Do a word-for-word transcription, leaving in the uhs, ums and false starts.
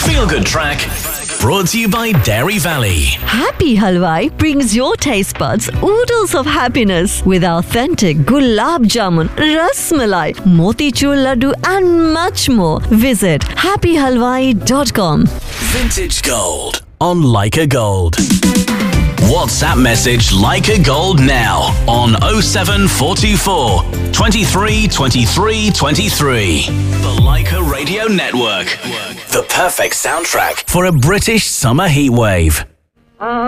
Feel Good Track, brought to you by Dairy Valley. Happy Halwai brings your taste buds oodles of happiness with authentic gulab jamun, ras malai, motichur laddu and much more. Visit happy halwai dot com. Vintage Gold on Leica Gold. WhatsApp message Leica Gold now on oh seven four two four, twenty-three, twenty-three, twenty-three. The Leica Radio Network. The perfect soundtrack for a British summer heatwave.